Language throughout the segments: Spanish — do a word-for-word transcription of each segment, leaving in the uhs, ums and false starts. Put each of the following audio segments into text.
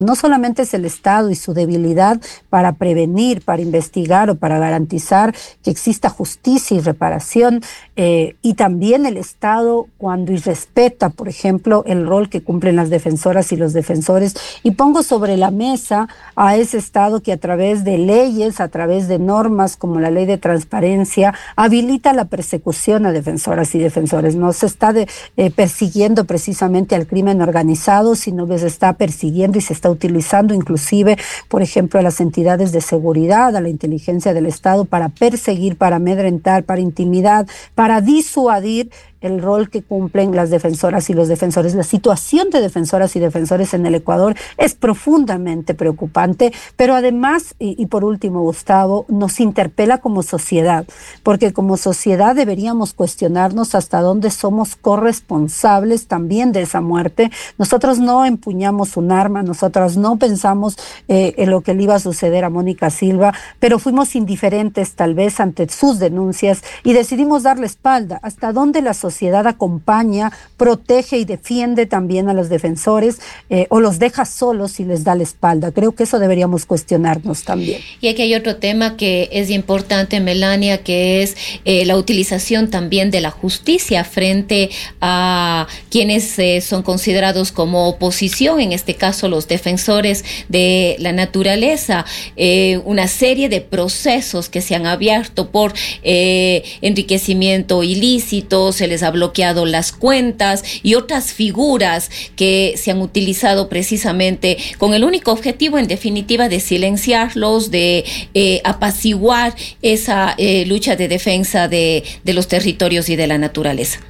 No solamente es el Estado y su debilidad para prevenir, para investigar o para garantizar que exista justicia y reparación, eh, y también el Estado cuando irrespeta, por ejemplo, el rol que cumplen las defensoras y los defensores. Y pongo sobre la mesa a ese Estado que a través de leyes, a través de normas como la ley de transparencia, habilita la persecución a defensoras y defensores. No se está de, eh, persiguiendo precisamente al crimen organizado, sino que se está persiguiendo y se está utilizando inclusive, por ejemplo, a las entidades de seguridad, a la inteligencia del Estado para perseguir, para amedrentar, para intimidar, para disuadir el rol que cumplen las defensoras y los defensores. La situación de defensoras y defensores en el Ecuador es profundamente preocupante, pero además, y, y por último, Gustavo, nos interpela como sociedad, porque como sociedad deberíamos cuestionarnos hasta dónde somos corresponsables también de esa muerte. Nosotros no empuñamos un arma, nosotros no pensamos eh, en lo que le iba a suceder a Mónica Silva, pero fuimos indiferentes tal vez ante sus denuncias y decidimos darle espalda. ¿Hasta dónde la sociedad sociedad acompaña, protege y defiende también a los defensores eh, o los deja solos y les da la espalda? Creo que eso deberíamos cuestionarnos también. Y aquí hay otro tema que es importante, Melania, que es eh, la utilización también de la justicia frente a quienes eh, son considerados como oposición, en este caso los defensores de la naturaleza. Eh, una serie de procesos que se han abierto por eh, enriquecimiento ilícito, se les ha bloqueado las cuentas y otras figuras que se han utilizado precisamente con el único objetivo, en definitiva, de silenciarlos, de eh, apaciguar esa eh, lucha de defensa de, de los territorios y de la naturaleza.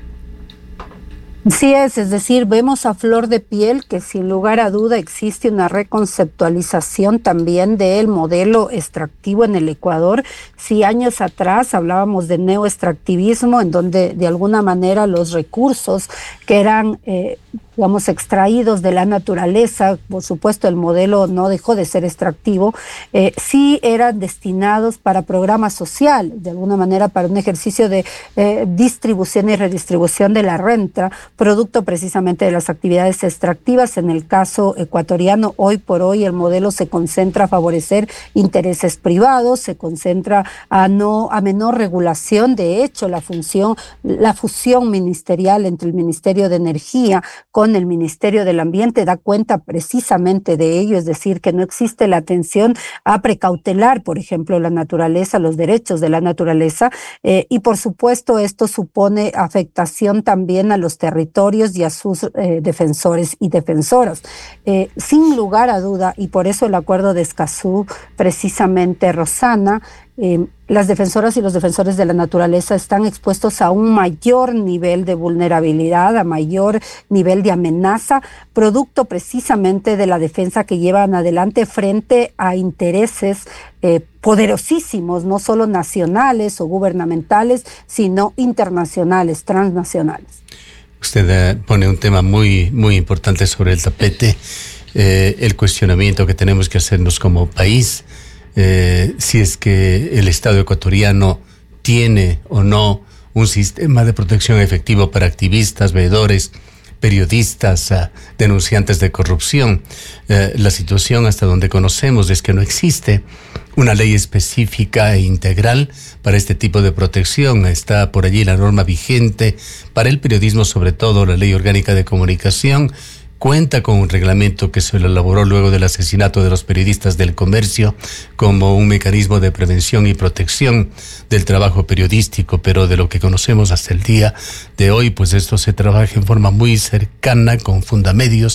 Sí es, es decir, vemos a flor de piel que sin lugar a duda existe una reconceptualización también del modelo extractivo en el Ecuador. Si años atrás hablábamos de neoextractivismo, en donde de alguna manera los recursos que eran eh, digamos, extraídos de la naturaleza, por supuesto el modelo no dejó de ser extractivo, eh, sí eran destinados para programa social, de alguna manera para un ejercicio de eh, distribución y redistribución de la renta, producto precisamente de las actividades extractivas. En el caso ecuatoriano, hoy por hoy el modelo se concentra a favorecer intereses privados, se concentra a no a menor regulación. De hecho, la función, la fusión ministerial entre el Ministerio de Energía con el Ministerio del Ambiente da cuenta precisamente de ello, es decir, que no existe la atención a precautelar, por ejemplo, la naturaleza, los derechos de la naturaleza, eh, y por supuesto esto supone afectación también a los territorios y a sus eh, defensores y defensoras. Eh, sin lugar a duda, y por eso el acuerdo de Escazú, precisamente, Rosana, Eh, las defensoras y los defensores de la naturaleza están expuestos a un mayor nivel de vulnerabilidad, a mayor nivel de amenaza, producto precisamente de la defensa que llevan adelante frente a intereses eh, poderosísimos, no solo nacionales o gubernamentales, sino internacionales, transnacionales. Usted eh, pone un tema muy, muy importante sobre el tapete, eh, el cuestionamiento que tenemos que hacernos como país. Eh, si es que el Estado ecuatoriano tiene o no un sistema de protección efectivo para activistas, veedores, periodistas, uh, denunciantes de corrupción. Eh, la situación hasta donde conocemos es que no existe una ley específica e integral para este tipo de protección. Está por allí la norma vigente para el periodismo, sobre todo la Ley Orgánica de Comunicación. Cuenta con un reglamento que se lo elaboró luego del asesinato de los periodistas del Comercio como un mecanismo de prevención y protección del trabajo periodístico, pero de lo que conocemos hasta el día de hoy, pues esto se trabaja en forma muy cercana con Fundamedios,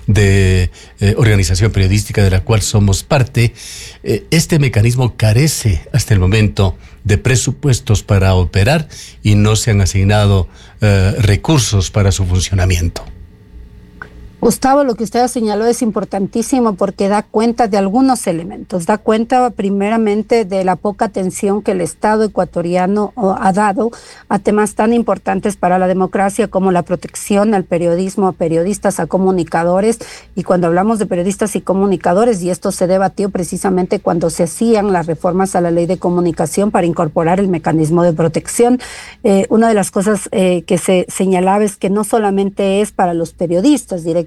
de eh, organización periodística de la cual somos parte. Eh, este mecanismo carece hasta el momento de presupuestos para operar y no se han asignado eh, recursos para su funcionamiento. Gustavo, lo que usted ha señalado es importantísimo porque da cuenta de algunos elementos. Da cuenta primeramente de la poca atención que el Estado ecuatoriano ha dado a temas tan importantes para la democracia como la protección al periodismo, a periodistas, a comunicadores. Y cuando hablamos de periodistas y comunicadores, y esto se debatió precisamente cuando se hacían las reformas a la ley de comunicación para incorporar el mecanismo de protección, eh, una de las cosas eh, que se señalaba es que no solamente es para los periodistas directamente,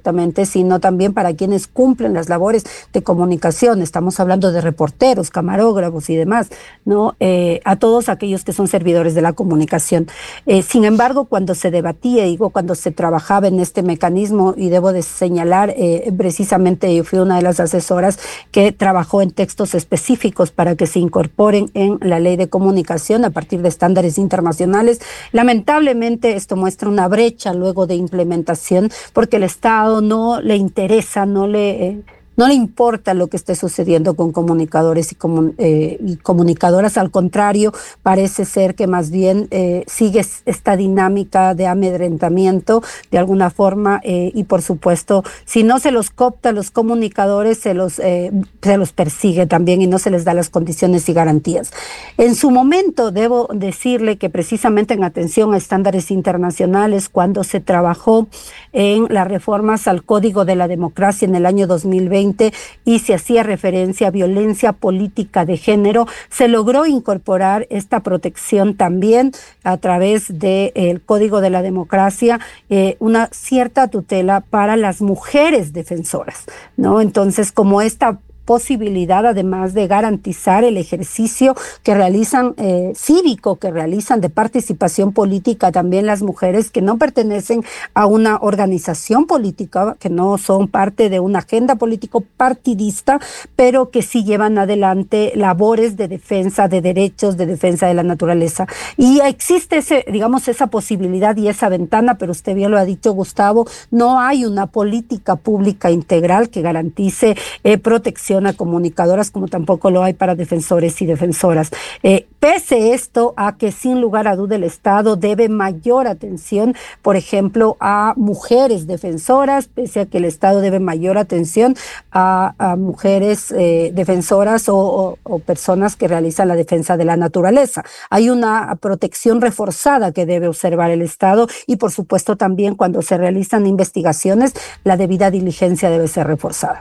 directamente, sino también para quienes cumplen las labores de comunicación. Estamos hablando de reporteros, camarógrafos y demás, ¿no? Eh, a todos aquellos que son servidores de la comunicación. Eh, sin embargo, cuando se debatía, digo, cuando se trabajaba en este mecanismo, y debo de señalar, eh, precisamente yo fui una de las asesoras que trabajó en textos específicos para que se incorporen en la ley de comunicación a partir de estándares internacionales. Lamentablemente esto muestra una brecha luego de implementación, porque el Estado no le interesa, no le... Eh, No le importa lo que esté sucediendo con comunicadores y, comun, eh, y comunicadoras. Al contrario, parece ser que más bien eh, sigue esta dinámica de amedrentamiento de alguna forma eh, y por supuesto, si no se los coopta a los comunicadores, se los, eh, se los persigue también y no se les da las condiciones y garantías. En su momento, debo decirle que precisamente en atención a estándares internacionales, cuando se trabajó en las reformas al Código de la Democracia en el año dos mil veinte, y se hacía referencia a violencia política de género, se logró incorporar esta protección también a través del Código de la Democracia, eh, una cierta tutela para las mujeres defensoras, ¿no? Entonces, como esta posibilidad, además de garantizar el ejercicio que realizan eh, cívico, que realizan de participación política también las mujeres que no pertenecen a una organización política, que no son parte de una agenda político partidista, pero que sí llevan adelante labores de defensa de derechos, de defensa de la naturaleza. Y existe ese, digamos, esa posibilidad y esa ventana, pero usted bien lo ha dicho, Gustavo, no hay una política pública integral que garantice eh, protección a comunicadoras, como tampoco lo hay para defensores y defensoras. Eh, pese esto a que sin lugar a duda el Estado debe mayor atención, por ejemplo, a mujeres defensoras, pese a que el Estado debe mayor atención a, a mujeres eh, defensoras o, o, o personas que realizan la defensa de la naturaleza. Hay una protección reforzada que debe observar el Estado y, por supuesto, también cuando se realizan investigaciones, la debida diligencia debe ser reforzada.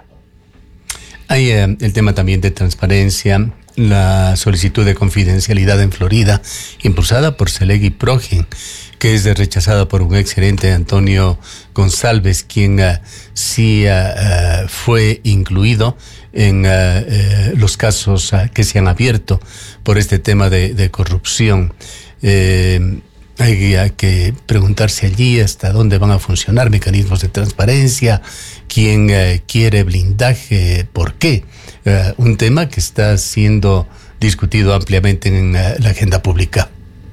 Hay eh, el tema también de transparencia, la solicitud de confidencialidad en Florida, impulsada por Celegui Progen, que es rechazada por un exgerente, Antonio González, quien uh, sí uh, uh, fue incluido en uh, uh, los casos uh, que se han abierto por este tema de, de corrupción. Eh, Hay que preguntarse allí hasta dónde van a funcionar mecanismos de transparencia, quién eh, quiere blindaje, por qué. Eh, un tema que está siendo discutido ampliamente en uh, la agenda pública.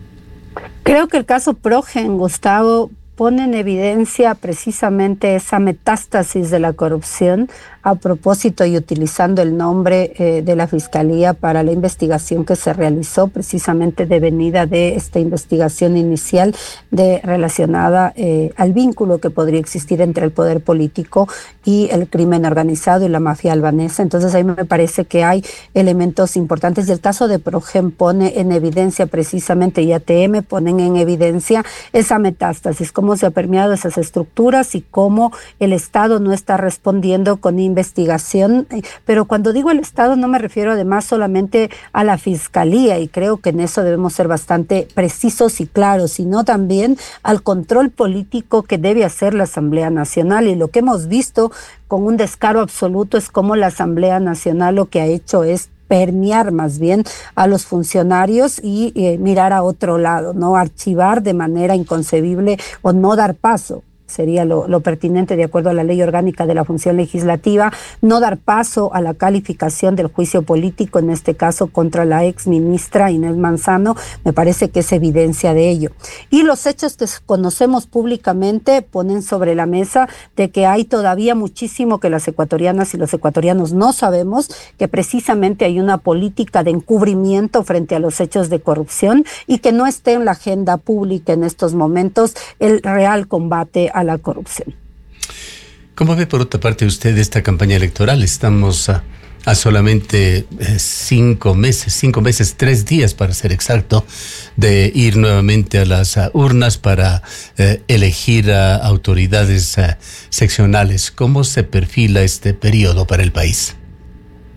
Creo que el caso Progen, Gustavo, pone en evidencia precisamente esa metástasis de la corrupción a propósito y utilizando el nombre eh, de la Fiscalía para la investigación que se realizó, precisamente devenida de esta investigación inicial de relacionada eh, al vínculo que podría existir entre el poder político y el crimen organizado y la mafia albanesa. Entonces ahí me parece que hay elementos importantes. El caso de Progen pone en evidencia precisamente, y A T M ponen en evidencia esa metástasis, cómo se ha permeado esas estructuras y cómo el Estado no está respondiendo con investigación. Pero cuando digo el Estado no me refiero además solamente a la Fiscalía, y creo que en eso debemos ser bastante precisos y claros, sino también al control político que debe hacer la Asamblea Nacional. Y lo que hemos visto con un descaro absoluto es cómo la Asamblea Nacional lo que ha hecho es permear más bien a los funcionarios y eh, mirar a otro lado, no archivar de manera inconcebible o no dar paso. Sería lo, lo pertinente de acuerdo a la ley orgánica de la función legislativa, no dar paso a la calificación del juicio político, en este caso contra la ex ministra Inés Manzano. Me parece que es evidencia de ello. Y los hechos que conocemos públicamente ponen sobre la mesa de que hay todavía muchísimo que las ecuatorianas y los ecuatorianos no sabemos, que precisamente hay una política de encubrimiento frente a los hechos de corrupción y que no esté en la agenda pública en estos momentos el real combate a la corrupción. ¿Cómo ve por otra parte usted esta campaña electoral? Estamos a, a solamente eh, cinco meses, cinco meses, tres días para ser exacto, de ir nuevamente a las uh, urnas para eh, elegir a uh, autoridades uh, seccionales. ¿Cómo se perfila este periodo para el país?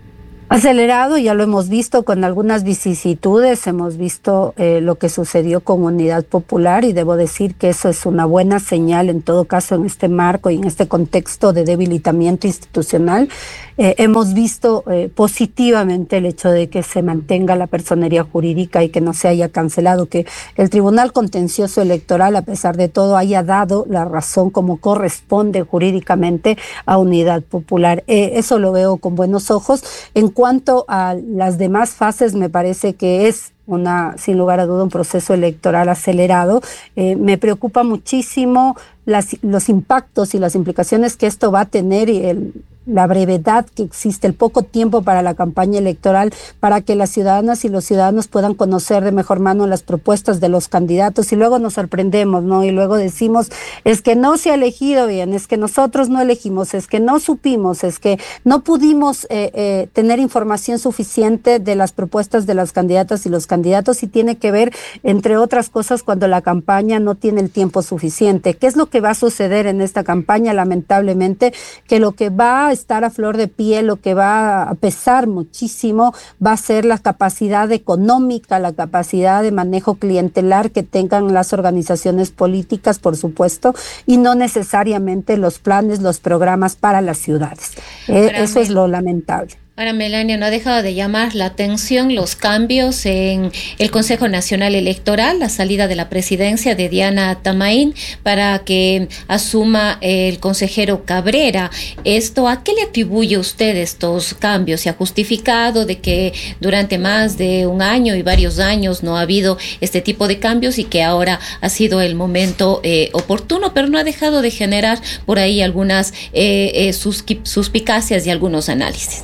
Acelerado, ya lo hemos visto con algunas vicisitudes, hemos visto eh, lo que sucedió con Unidad Popular y debo decir que eso es una buena señal en todo caso en este marco y en este contexto de debilitamiento institucional. Eh, hemos visto eh, positivamente el hecho de que se mantenga la personería jurídica y que no se haya cancelado, que el Tribunal Contencioso Electoral a pesar de todo haya dado la razón como corresponde jurídicamente a Unidad Popular. Eh, eso lo veo con buenos ojos. En cuanto a las demás fases, me parece que es una, sin lugar a duda, un proceso electoral acelerado. Eh, me preocupa muchísimo las, los impactos y las implicaciones que esto va a tener y el la brevedad que existe, el poco tiempo para la campaña electoral, para que las ciudadanas y los ciudadanos puedan conocer de mejor mano las propuestas de los candidatos y luego nos sorprendemos, ¿no? Y luego decimos, es que no se ha elegido bien, es que nosotros no elegimos, es que no supimos, es que no pudimos eh, eh, tener información suficiente de las propuestas de las candidatas y los candidatos y tiene que ver, entre otras cosas, cuando la campaña no tiene el tiempo suficiente. ¿Qué es lo que va a suceder en esta campaña? Lamentablemente, que lo que va a estar a flor de piel, lo que va a pesar muchísimo va a ser la capacidad económica, la capacidad de manejo clientelar que tengan las organizaciones políticas, por supuesto, y no necesariamente los planes, los programas para las ciudades. Eh, eso es lo lamentable. Ahora, Melania, no ha dejado de llamar la atención los cambios en el Consejo Nacional Electoral, la salida de la presidencia de Diana Tamain para que asuma el consejero Cabrera. ¿Esto a qué le atribuye usted estos cambios? ¿Se ha justificado de que durante más de un año y varios años no ha habido este tipo de cambios y que ahora ha sido el momento eh, oportuno, pero no ha dejado de generar por ahí algunas eh, eh, suspicacias y algunos análisis?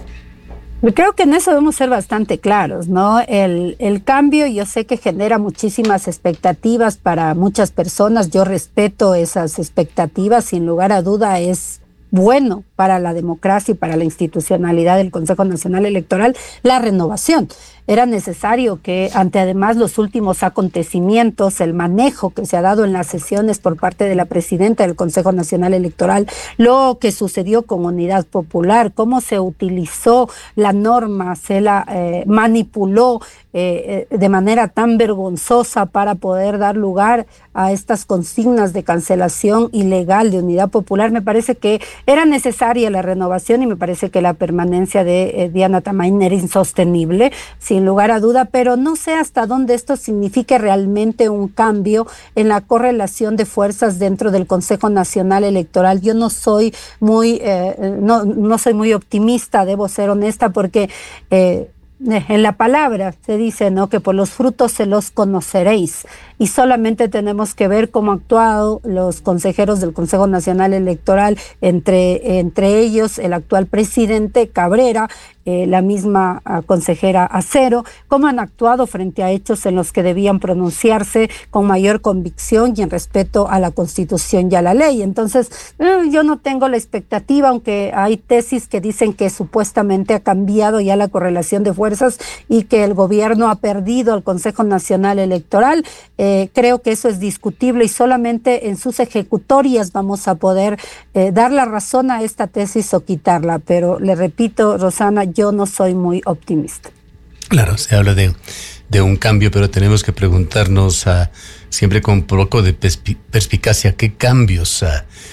Creo que en eso debemos ser bastante claros, ¿no? El, el cambio yo sé que genera muchísimas expectativas para muchas personas, yo respeto esas expectativas, sin lugar a duda es bueno para la democracia y para la institucionalidad del Consejo Nacional Electoral la renovación. Era necesario que, ante además los últimos acontecimientos, el manejo que se ha dado en las sesiones por parte de la presidenta del Consejo Nacional Electoral, lo que sucedió con Unidad Popular, cómo se utilizó la norma, se la eh, manipuló eh, de manera tan vergonzosa para poder dar lugar a estas consignas de cancelación ilegal de Unidad Popular, me parece que era necesaria la renovación y me parece que la permanencia de eh, Diana Tamain era insostenible, sin lugar a duda, pero no sé hasta dónde esto signifique realmente un cambio en la correlación de fuerzas dentro del Consejo Nacional Electoral. Yo no soy muy, eh, no, no soy muy optimista, debo ser honesta, porque eh, en la palabra se dice, ¿no?, que por los frutos se los conoceréis, y solamente tenemos que ver cómo han actuado los consejeros del Consejo Nacional Electoral, entre, entre ellos el actual presidente Cabrera, eh, la misma uh, consejera Acero, cómo han actuado frente a hechos en los que debían pronunciarse con mayor convicción y en respeto a la Constitución y a la ley. Entonces, eh, yo no tengo la expectativa, aunque hay tesis que dicen que supuestamente ha cambiado ya la correlación de fuerzas y que el gobierno ha perdido al Consejo Nacional Electoral. Eh, creo que eso es discutible y solamente en sus ejecutorias vamos a poder eh, dar la razón a esta tesis o quitarla. Pero le repito, Rosana, yo no soy muy optimista. Claro, se habla de, de un cambio, pero tenemos que preguntarnos uh, siempre con un poco de perspi- perspicacia qué cambios, uh,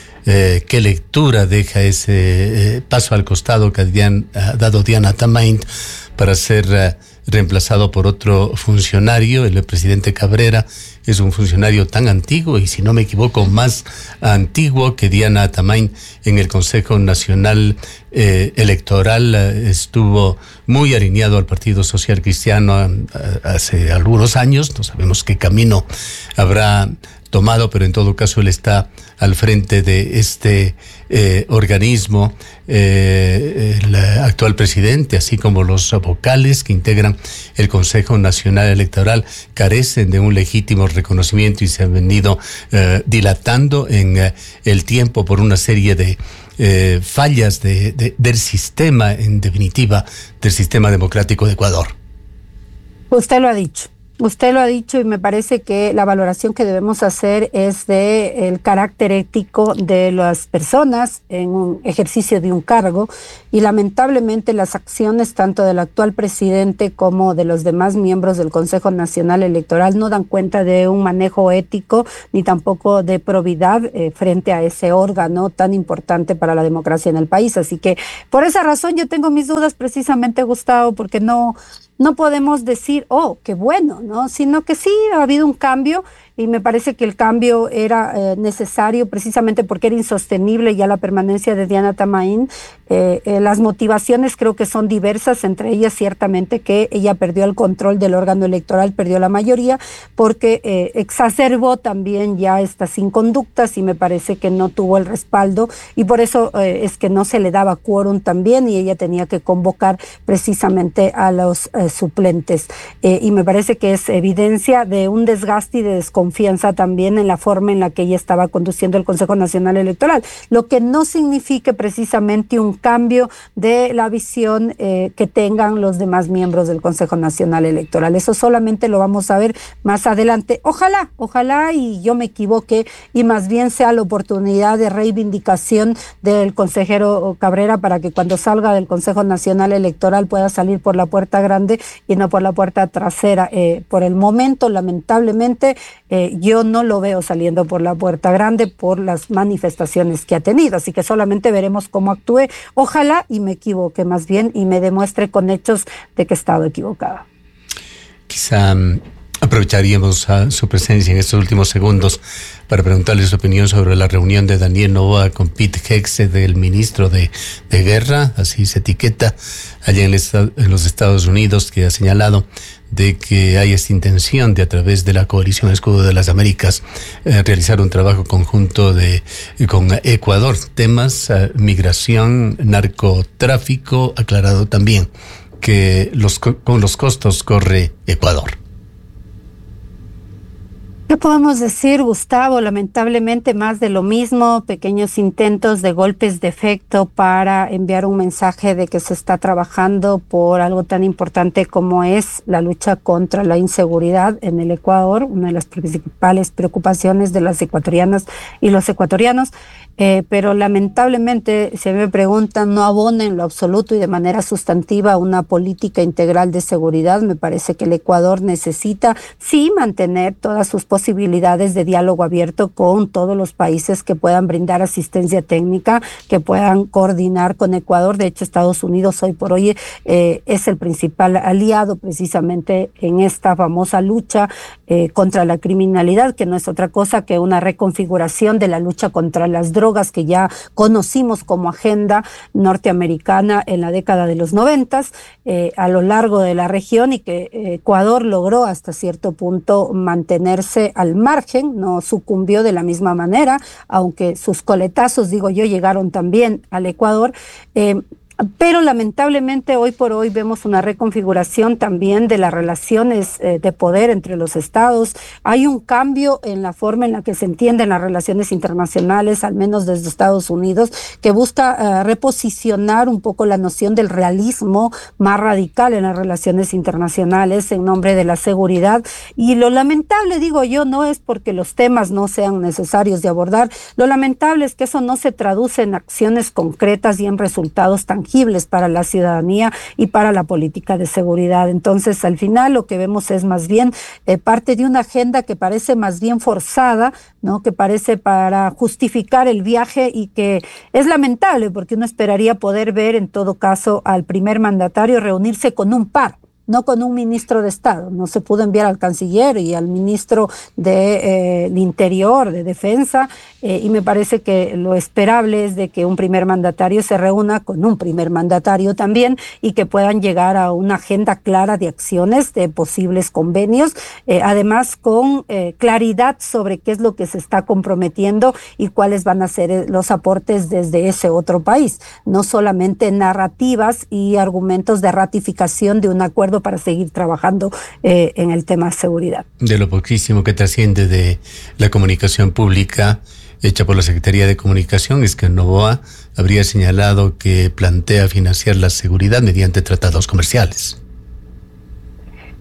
eh, qué lectura deja ese eh, paso al costado que ha uh, dado Diana Tamain para ser uh, reemplazado por otro funcionario. El presidente Cabrera es un funcionario tan antiguo y, si no me equivoco, más antiguo que Diana Tamain en el Consejo Nacional eh, Electoral. Eh, estuvo muy alineado al Partido Social Cristiano eh, hace algunos años. No sabemos qué camino habrá tomado, pero en todo caso él está al frente de este eh, organismo. Eh, el actual presidente, así como los vocales que integran el Consejo Nacional Electoral, carecen de un legítimo reconocimiento y se han venido eh, dilatando en eh, el tiempo por una serie de eh, fallas de, de, del sistema, en definitiva, del sistema democrático de Ecuador. Usted lo ha dicho. usted lo ha dicho y me parece que la valoración que debemos hacer es de el carácter ético de las personas en un ejercicio de un cargo, y lamentablemente las acciones tanto del actual presidente como de los demás miembros del Consejo Nacional Electoral no dan cuenta de un manejo ético ni tampoco de probidad eh, frente a ese órgano tan importante para la democracia en el país. Así que por esa razón yo tengo mis dudas precisamente, Gustavo, porque no... No podemos decir, oh, qué bueno, ¿no? Sino que sí ha habido un cambio, y me parece que el cambio era eh, necesario precisamente porque era insostenible ya la permanencia de Diana Tamain. Eh, eh, las motivaciones creo que son diversas, entre ellas ciertamente que ella perdió el control del órgano electoral, perdió la mayoría, porque eh, exacerbó también ya estas inconductas, y me parece que no tuvo el respaldo, y por eso eh, es que no se le daba quórum también, y ella tenía que convocar precisamente a los eh, suplentes. Eh, y me parece que es evidencia de un desgaste y de desconfianza también en la forma en la que ella estaba conduciendo el Consejo Nacional Electoral, lo que no signifique precisamente un cambio de la visión eh, que tengan los demás miembros del Consejo Nacional Electoral. Eso solamente lo vamos a ver más adelante. Ojalá, ojalá y yo me equivoque, y más bien sea la oportunidad de reivindicación del consejero Cabrera para que cuando salga del Consejo Nacional Electoral pueda salir por la puerta grande y no por la puerta trasera. Eh, por el momento, lamentablemente, eh, yo no lo veo saliendo por la puerta grande por las manifestaciones que ha tenido, así que solamente veremos cómo actúe. Ojalá y me equivoque más bien y me demuestre con hechos de que he estado equivocada. Quizá um, aprovecharíamos uh, su presencia en estos últimos segundos para preguntarle su opinión sobre la reunión de Daniel Noboa con Pete Hegseth, del ministro de, de Guerra, así se etiqueta, allá en, el, en los Estados Unidos, que ha señalado de que hay esta intención de, a través de la Coalición Escudo de las Américas, eh, realizar un trabajo conjunto de con Ecuador. Temas, eh, migración, narcotráfico, aclarado también que los con los costos corre Ecuador. ¿Qué podemos decir, Gustavo? Lamentablemente más de lo mismo, pequeños intentos de golpes de efecto para enviar un mensaje de que se está trabajando por algo tan importante como es la lucha contra la inseguridad en el Ecuador, una de las principales preocupaciones de las ecuatorianas y los ecuatorianos. Eh, pero lamentablemente, si me preguntan, no abona en lo absoluto y de manera sustantiva una política integral de seguridad. Me parece que el Ecuador necesita sí mantener todas sus posibilidades de diálogo abierto con todos los países que puedan brindar asistencia técnica, que puedan coordinar con Ecuador. De hecho, Estados Unidos hoy por hoy eh, es el principal aliado precisamente en esta famosa lucha eh, contra la criminalidad, que no es otra cosa que una reconfiguración de la lucha contra las drogas que ya conocimos como agenda norteamericana en la década de los noventas eh, a lo largo de la región, y que Ecuador logró hasta cierto punto mantenerse al margen, no sucumbió de la misma manera, aunque sus coletazos, digo yo, llegaron también al Ecuador. Eh, Pero lamentablemente hoy por hoy vemos una reconfiguración también de las relaciones eh, de poder entre los estados. Hay un cambio en la forma en la que se entienden las relaciones internacionales, al menos desde Estados Unidos, que busca eh, reposicionar un poco la noción del realismo más radical en las relaciones internacionales en nombre de la seguridad. Y lo lamentable, digo yo, no es porque los temas no sean necesarios de abordar, lo lamentable es que eso no se traduce en acciones concretas y en resultados tangibles para la ciudadanía y para la política de seguridad. Entonces, al final lo que vemos es más bien eh, parte de una agenda que parece más bien forzada, ¿no? Que parece para justificar el viaje, y que es lamentable porque uno esperaría poder ver en todo caso al primer mandatario reunirse con un par, no con un ministro de Estado. No se pudo enviar al canciller y al ministro de eh, el Interior, de Defensa, eh, y me parece que lo esperable es de que un primer mandatario se reúna con un primer mandatario también, y que puedan llegar a una agenda clara de acciones, de posibles convenios, eh, además con eh, claridad sobre qué es lo que se está comprometiendo y cuáles van a ser los aportes desde ese otro país, no solamente narrativas y argumentos de ratificación de un acuerdo para seguir trabajando eh, en el tema de seguridad. De lo poquísimo que trasciende de la comunicación pública hecha por la Secretaría de Comunicación es que Noboa habría señalado que plantea financiar la seguridad mediante tratados comerciales.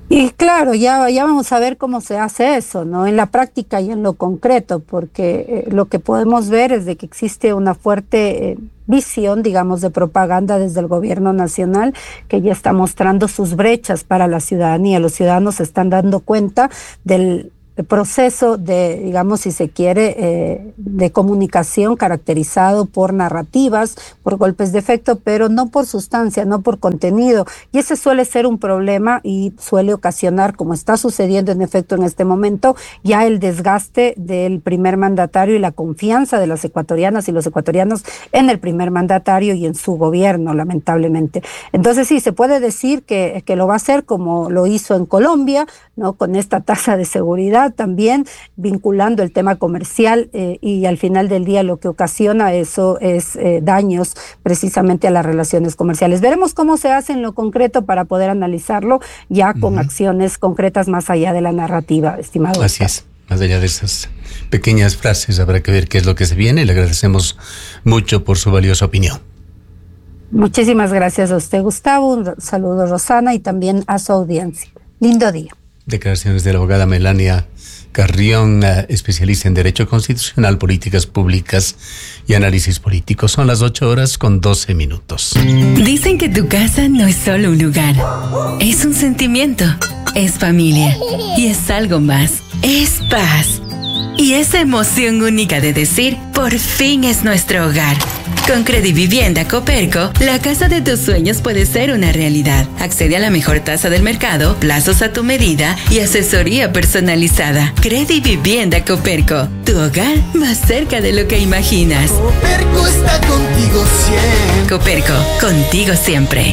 Y claro, ya, ya vamos a ver cómo se hace eso, ¿no? En la práctica y en lo concreto, porque eh, lo que podemos ver es de que existe una fuerte eh, visión, digamos, de propaganda desde el gobierno nacional que ya está mostrando sus brechas para la ciudadanía. Los ciudadanos se están dando cuenta del proceso de, digamos, si se quiere, eh, de comunicación caracterizado por narrativas, por golpes de efecto, pero no por sustancia, no por contenido. Y ese suele ser un problema y suele ocasionar, como está sucediendo en efecto en este momento, ya el desgaste del primer mandatario y la confianza de las ecuatorianas y los ecuatorianos en el primer mandatario y en su gobierno, lamentablemente. Entonces sí, se puede decir que, que lo va a hacer como lo hizo en Colombia, ¿no? Con esta tasa de seguridad, también vinculando el tema comercial eh, y al final del día lo que ocasiona eso es eh, daños precisamente a las relaciones comerciales. Veremos cómo se hace en lo concreto para poder analizarlo ya con uh-huh. acciones concretas más allá de la narrativa, estimado. Así es, más allá de esas pequeñas frases habrá que ver qué es lo que se viene. Le agradecemos mucho por su valiosa opinión. Muchísimas gracias a usted, Gustavo. Un saludo, Rosana, y también a su audiencia. Lindo día. Declaraciones de la abogada Melania Carrión, especialista en Derecho Constitucional, Políticas Públicas y Análisis Político. Son las ocho horas con doce minutos. Dicen que tu casa no es solo un lugar, es un sentimiento, es familia y es algo más, es paz. Y esa emoción única de decir, por fin es nuestro hogar. Con Credivivienda Coperco, la casa de tus sueños puede ser una realidad. Accede a la mejor tasa del mercado, plazos a tu medida y asesoría personalizada. Credivivienda Coperco, tu hogar más cerca de lo que imaginas. Coperco está contigo siempre. Coperco, contigo siempre.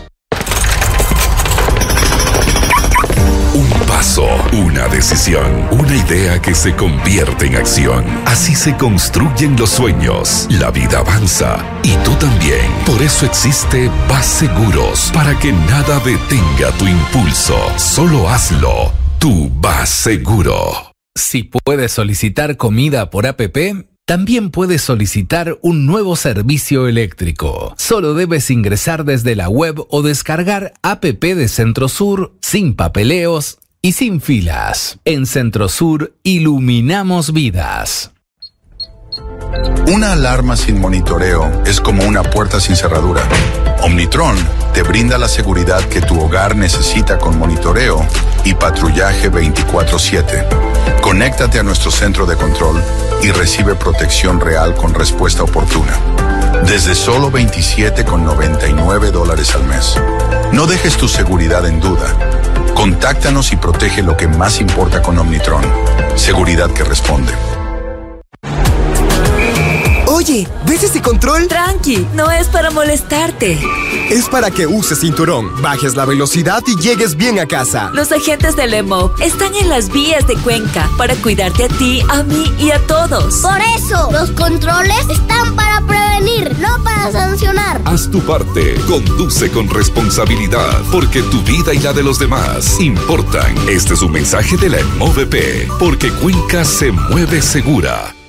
Paso, una decisión, una idea que se convierte en acción. Así se construyen los sueños. La vida avanza y tú también. Por eso existe Bas Seguros, para que nada detenga tu impulso. Solo hazlo. Tu Bas Seguro. Si puedes solicitar comida por app, también puedes solicitar un nuevo servicio eléctrico. Solo debes ingresar desde la web o descargar app de Centrosur sin papeleos y sin filas. En Centrosur iluminamos vidas. Una alarma sin monitoreo es como una puerta sin cerradura. Omnitron te brinda la seguridad que tu hogar necesita con monitoreo y patrullaje veinticuatro siete. Conéctate a nuestro centro de control y recibe protección real con respuesta oportuna. Desde solo veintisiete con noventa y nueve dólares al mes. No dejes tu seguridad en duda. Contáctanos y protege lo que más importa con Omnitron. Seguridad que responde. Oye, ¿ves ese control? Tranqui, no es para molestarte. Es para que uses cinturón, bajes la velocidad y llegues bien a casa. Los agentes del E M O P están en las vías de Cuenca para cuidarte a ti, a mí y a todos. Por eso, los controles están para prevenir, no para sancionar. Haz tu parte, conduce con responsabilidad, porque tu vida y la de los demás importan. Este es un mensaje de la E M O V P, porque Cuenca se mueve segura.